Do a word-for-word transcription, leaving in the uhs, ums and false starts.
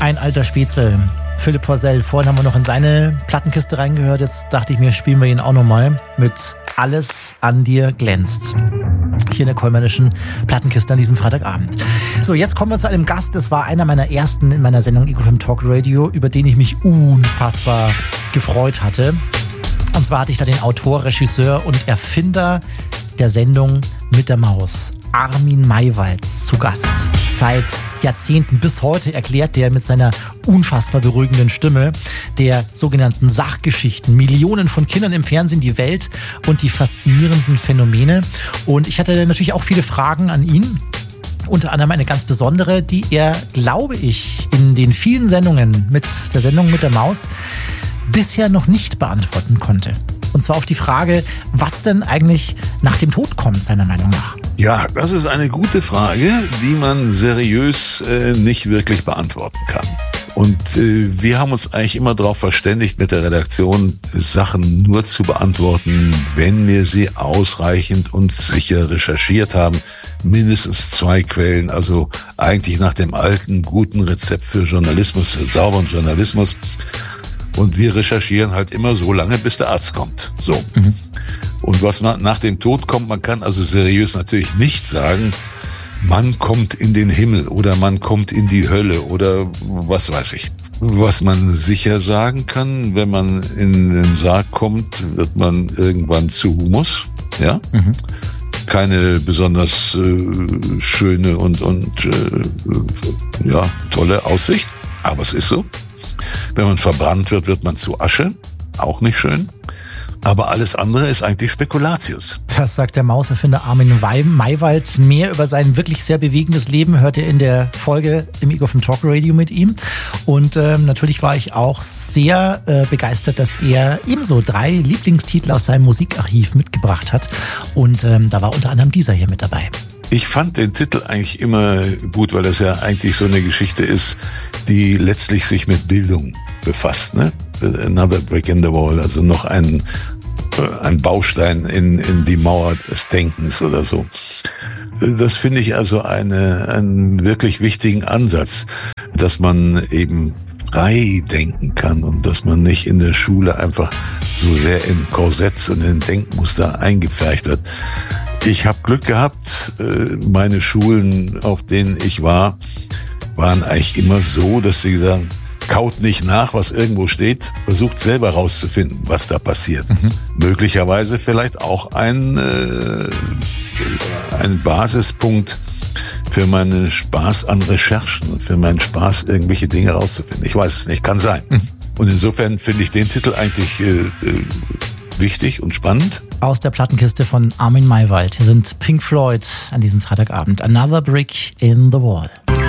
Ein alter Spätzle. Philipp Poisel. Vorhin haben wir noch in seine Plattenkiste reingehört. Jetzt dachte ich mir, spielen wir ihn auch nochmal mit Alles an dir glänzt. Hier in der Kollmannischen Plattenkiste an diesem Freitagabend. So, jetzt kommen wir zu einem Gast. Das war einer meiner ersten in meiner Sendung Ego F M Talk Radio, über den ich mich unfassbar gefreut hatte. Und zwar hatte ich da den Autor, Regisseur und Erfinder der Sendung Mit der Maus, Armin Maywald, zu Gast. Seit Jahrzehnten bis heute erklärt der mit seiner unfassbar beruhigenden Stimme der sogenannten Sachgeschichten Millionen von Kindern im Fernsehen die Welt und die faszinierenden Phänomene. Und ich hatte natürlich auch viele Fragen an ihn. Unter anderem eine ganz besondere, die er, glaube ich, in den vielen Sendungen mit der Sendung Mit der Maus bisher noch nicht beantworten konnte. Und zwar auf die Frage, was denn eigentlich nach dem Tod kommt, seiner Meinung nach. Ja, das ist eine gute Frage, die man seriös äh, nicht wirklich beantworten kann. Und äh, wir haben uns eigentlich immer darauf verständigt, mit der Redaktion Sachen nur zu beantworten, wenn wir sie ausreichend und sicher recherchiert haben. Mindestens zwei Quellen, also eigentlich nach dem alten, guten Rezept für Journalismus, für sauberen Journalismus. Und wir recherchieren halt immer so lange, bis der Arzt kommt. So. Mhm. Und was nach dem Tod kommt, man kann also seriös natürlich nicht sagen, man kommt in den Himmel oder man kommt in die Hölle oder was weiß ich. Was man sicher sagen kann, wenn man in den Sarg kommt, wird man irgendwann zu Humus. Ja. Mhm. Keine besonders äh, schöne und, und äh, ja, tolle Aussicht, aber es ist so. Wenn man verbrannt wird, wird man zu Asche. Auch nicht schön. Aber alles andere ist eigentlich Spekulatius. Das sagt der Mauserfinder Armin Maywald. Mehr über sein wirklich sehr bewegendes Leben hört ihr in der Folge im Ego F M Talk Radio mit ihm. Und ähm, natürlich war ich auch sehr äh, begeistert, dass er ebenso drei Lieblingstitel aus seinem Musikarchiv mitgebracht hat. Und ähm, da war unter anderem dieser hier mit dabei. Ich fand den Titel eigentlich immer gut, weil das ja eigentlich so eine Geschichte ist, die letztlich sich mit Bildung befasst, ne? Another Brick in the Wall, also noch ein, ein Baustein in, in die Mauer des Denkens oder so. Das finde ich also eine, einen wirklich wichtigen Ansatz, dass man eben frei denken kann und dass man nicht in der Schule einfach so sehr in Korsetts und in Denkmuster eingepfercht wird. Ich habe Glück gehabt, meine Schulen, auf denen ich war, waren eigentlich immer so, dass sie sagen, kaut nicht nach, was irgendwo steht, versucht selber rauszufinden, was da passiert. Mhm. Möglicherweise vielleicht auch ein, äh, ein Basispunkt für meinen Spaß an Recherchen, für meinen Spaß, irgendwelche Dinge rauszufinden. Ich weiß es nicht, kann sein. Mhm. Und insofern finde ich den Titel eigentlich äh, äh, wichtig und spannend. Aus der Plattenkiste von Armin Maywald. Hier sind Pink Floyd an diesem Freitagabend. Another Brick in the Wall.